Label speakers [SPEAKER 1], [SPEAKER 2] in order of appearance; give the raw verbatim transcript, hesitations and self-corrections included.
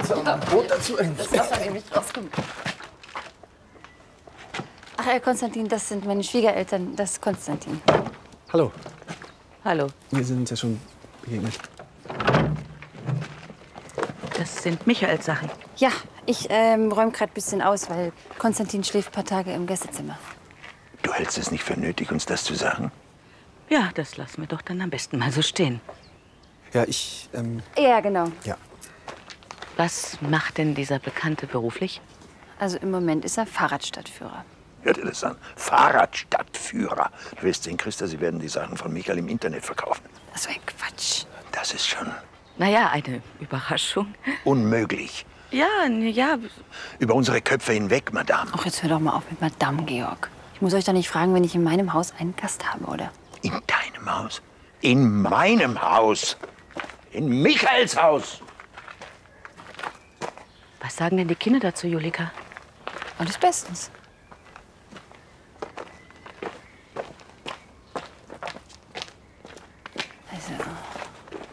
[SPEAKER 1] muss auch noch ein Brot dazu.
[SPEAKER 2] Das Wasser nämlich rauskommt. Ach, Herr Konstantin, das sind meine Schwiegereltern. Das ist Konstantin.
[SPEAKER 1] Hallo.
[SPEAKER 3] Hallo.
[SPEAKER 1] Wir sind uns ja schon begegnet.
[SPEAKER 3] Das sind Michaels Sachen.
[SPEAKER 2] Ja, ich ähm, räume gerade ein bisschen aus, weil Konstantin schläft ein paar Tage im Gästezimmer.
[SPEAKER 4] Du hältst es nicht für nötig, uns das zu sagen?
[SPEAKER 3] Ja, das lassen wir doch dann am besten mal so stehen.
[SPEAKER 1] Ja, ich, ähm...
[SPEAKER 2] Ja, genau.
[SPEAKER 1] Ja.
[SPEAKER 3] Was macht denn dieser Bekannte beruflich?
[SPEAKER 2] Also im Moment ist er Fahrradstadtführer.
[SPEAKER 4] Hört ihr das an? Fahrradstadtführer. Du wirst sehen, Christa, sie werden die Sachen von Michael im Internet verkaufen.
[SPEAKER 2] So ein Quatsch.
[SPEAKER 4] Das ist schon
[SPEAKER 3] Naja, eine Überraschung.
[SPEAKER 4] unmöglich.
[SPEAKER 3] Ja, ja.
[SPEAKER 4] Über unsere Köpfe hinweg, Madame.
[SPEAKER 2] Ach, jetzt hör doch mal auf mit Madame, Georg. Ich muss euch doch nicht fragen, wenn ich in meinem Haus einen Gast habe, oder?
[SPEAKER 4] In deinem Haus? In meinem Haus? In Michaels Haus?
[SPEAKER 3] Was sagen denn die Kinder dazu, Julika?
[SPEAKER 2] Alles bestens.